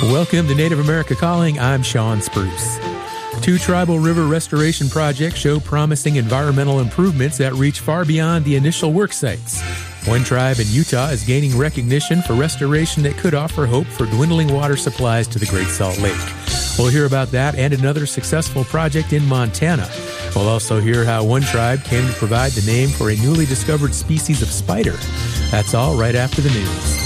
Welcome to Native America Calling. I'm Sean Spruce. 2 tribal river restoration projects show promising environmental improvements that reach far beyond the initial work sites. One tribe in Utah is gaining recognition for restoration that could offer hope for dwindling water supplies to the Great Salt Lake. We'll hear about that and another successful project in Montana. We'll also hear how one tribe came to provide the name for a newly discovered species of spider. That's all right after the news.